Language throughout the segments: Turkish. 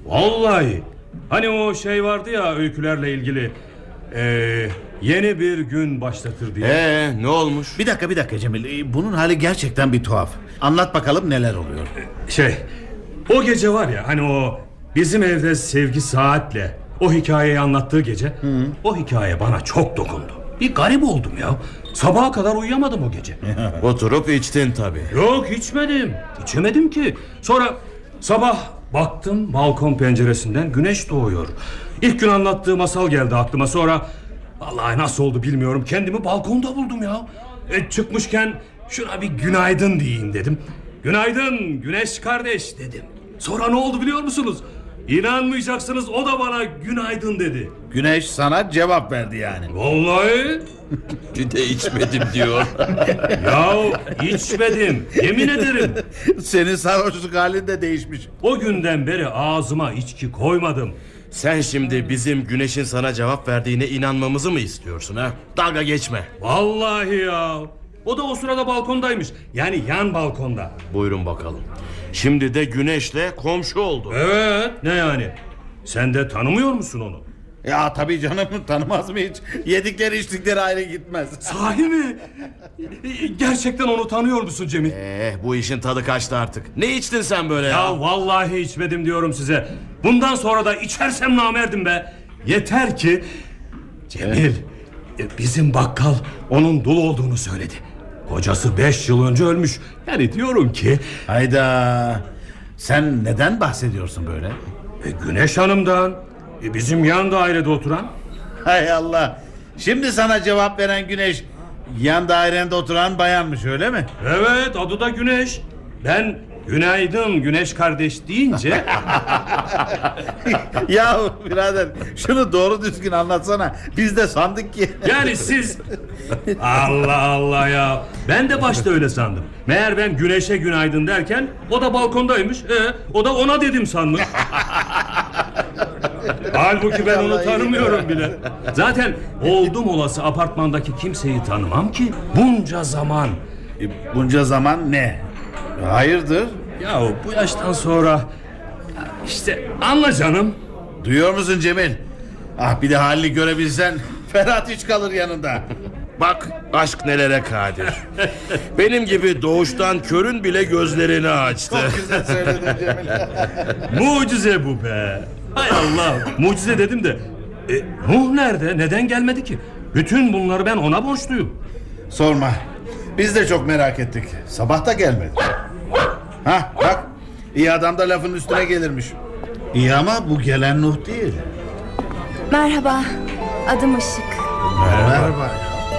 Vallahi. Hani o şey vardı ya öykülerle ilgili. Yeni bir gün başlatır diye. Ne olmuş? Bir dakika Cemil. Bunun hali gerçekten bir tuhaf. Anlat bakalım neler oluyor. O gece var ya, hani o bizim evde Sevgi Saat'le o hikayeyi anlattığı gece. O hikaye bana çok dokundu. Bir garip oldum ya. Sabaha kadar uyuyamadım o gece. Oturup içtin tabii. Yok, içmedim. İçemedim ki. Sonra sabah baktım, balkon penceresinden güneş doğuyor. İlk gün anlattığı masal geldi aklıma. Sonra vallahi nasıl oldu bilmiyorum, kendimi balkonda buldum ya. Çıkmışken şuna bir günaydın diyeyim dedim. Günaydın Güneş kardeş dedim. Sonra ne oldu biliyor musunuz? İnanmayacaksınız, o da bana günaydın dedi. Güneş sana cevap verdi yani. Vallahi. Bir de içmedim diyor. Ya içmedim, yemin ederim. Senin sarhoşluk halin de değişmiş. O günden beri ağzıma içki koymadım. Sen şimdi bizim Güneş'in sana cevap verdiğine inanmamızı mı istiyorsun ha? Dalga geçme. Vallahi ya. O da o sırada balkondaymış. Yani yan balkonda. Buyurun bakalım. Şimdi de Güneş'le komşu oldu. Evet, ne yani? Sen de tanımıyor musun onu? Ya tabii canım, tanımaz mı hiç? Yedikleri içtikleri ayrı gitmez. Sahi mi? Gerçekten onu tanıyor musun Cemil? Bu işin tadı kaçtı artık. Ne içtin sen böyle ya? Ya vallahi içmedim diyorum size. Bundan sonra da içersem namerdim be. Yeter ki Cemil, bizim bakkal onun dul olduğunu söyledi. Kocası 5 yıl önce ölmüş. Yani diyorum ki... Hayda. Sen neden bahsediyorsun böyle? Güneş Hanım'dan. Bizim yan dairede oturan. Hay Allah. Şimdi sana cevap veren Güneş yan dairende oturan bayanmış, öyle mi? Evet, adı da Güneş. Ben günaydın Güneş kardeş deyince... Yahu birader, şunu doğru düzgün anlatsana. Biz de sandık ki... Yani siz... Allah Allah ya. Ben de başta öyle sandım. Meğer ben Güneş'e günaydın derken o da balkondaymış. O da ona dedim sandım. Halbuki ben onu tanımıyorum bile. Zaten oldum olası apartmandaki kimseyi tanımam ki bunca zaman. Bunca zaman ne? Hayırdır? Ya bu yaştan sonra... İşte anla canım. Duyuyor musun Cemil? Ah, bir de halini görebilsen Ferhat hiç kalır yanında. Bak aşk nelere kadir. Benim gibi doğuştan körün bile gözlerini açtı. Çok güzel söyledin Cemil. Mucize bu be. Hay Allah, mucize dedim de Nuh nerede? Neden gelmedi ki? Bütün bunları ben ona borçluyum. Sorma. Biz de çok merak ettik. Sabah da gelmedi. Hah bak, iyi adam da lafın üstüne gelirmiş. İyi ama bu gelen Nuh değil. Merhaba, adım Işık. Merhaba.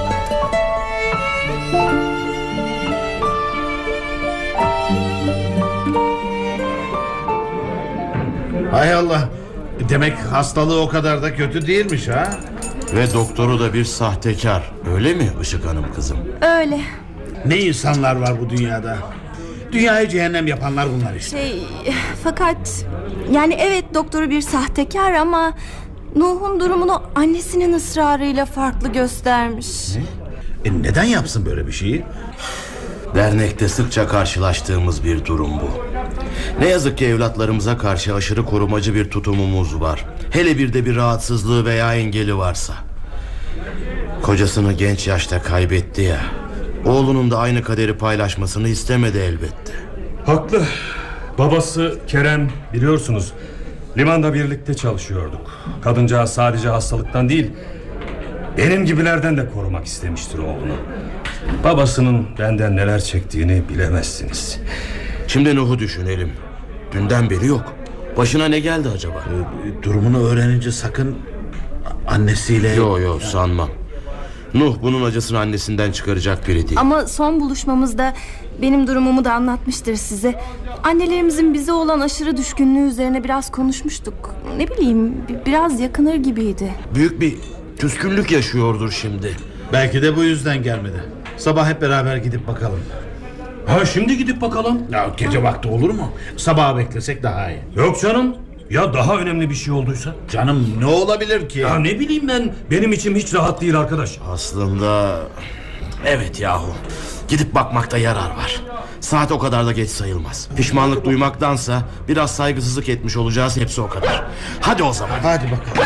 Hay Allah. Demek hastalığı o kadar da kötü değilmiş ha? Ve doktoru da bir sahtekar. Öyle mi Işık Hanım kızım? Öyle. Ne insanlar var bu dünyada. Dünyayı cehennem yapanlar bunlar işte. Fakat yani evet, doktoru bir sahtekar ama Nuh'un durumunu annesinin ısrarıyla farklı göstermiş. Neden yapsın böyle bir şeyi? Dernekte sıkça karşılaştığımız bir durum bu. Ne yazık ki evlatlarımıza karşı aşırı korumacı bir tutumumuz var. Hele bir de bir rahatsızlığı veya engeli varsa. Kocasını genç yaşta kaybetti ya. Oğlunun da aynı kaderi paylaşmasını istemedi elbette. Haklı. Babası Kerem, biliyorsunuz, limanda birlikte çalışıyorduk. Kadıncağız sadece hastalıktan değil, benim gibilerden de korumak istemiştir oğlunu. Babasının benden neler çektiğini bilemezsiniz. Şimdi Nuh'u düşünelim. Dünden beri yok. Başına ne geldi acaba? Durumunu öğrenince sakın annesiyle... Yok sanmam. Nuh bunun acısını annesinden çıkaracak biri değil. Ama son buluşmamızda benim durumumu da anlatmıştır size. Annelerimizin bize olan aşırı düşkünlüğü üzerine biraz konuşmuştuk. Ne bileyim, biraz yakınır gibiydi. Büyük bir küskünlük yaşıyordur şimdi. Belki de bu yüzden gelmedi. Sabah hep beraber gidip bakalım. Ha, şimdi gidip bakalım. Ya gece vakti olur mu? Sabaha beklesek daha iyi. Yok canım. Ya daha önemli bir şey olduysa? Canım ne olabilir ki? Ya ne bileyim ben. Benim içim hiç rahat değil arkadaş. Aslında evet yahu. Gidip bakmakta yarar var. Saat o kadar da geç sayılmaz. Pişmanlık duymaktansa biraz saygısızlık etmiş olacağız, hepsi o kadar. Hadi o zaman. Hadi bakalım.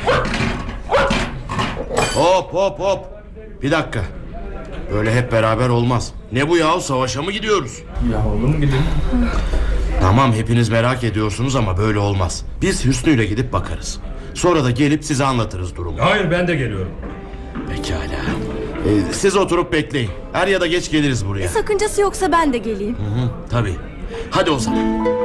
Hop hop hop. Bir dakika. Böyle hep beraber olmaz. Ne bu yahu, savaşa mı gidiyoruz? Ya oğlum gidin. Tamam, hepiniz merak ediyorsunuz ama böyle olmaz. Biz Hüsnü'yle gidip bakarız. Sonra da gelip size anlatırız durumu. Hayır, ben de geliyorum. Pekala. Siz oturup bekleyin. Er ya da geç geliriz buraya. Sakıncası yoksa ben de geleyim. Tabii. Hadi o zaman.